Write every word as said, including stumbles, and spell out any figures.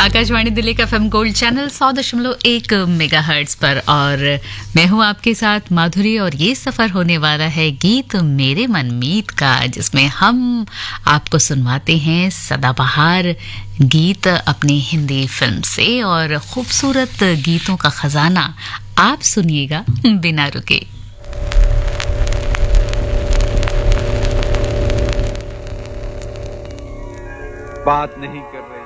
आकाशवाणी दिल्ली का FM gold channel सौ दशमलव एक मेगा हर्ट्ज पर, और मैं हूं आपके साथ माधुरी, और ये सफर होने वाला है गीत मेरे मनमीत का, जिसमें हम आपको सुनवाते हैं सदाबहार गीत अपनी हिंदी फिल्म से, और खूबसूरत गीतों का खजाना आप सुनिएगा बिना रुके। बात नहीं कर रहे